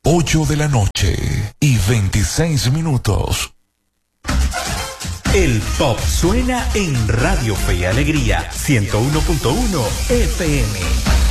8:26. El pop suena en Radio Fe y Alegría 101.1 FM.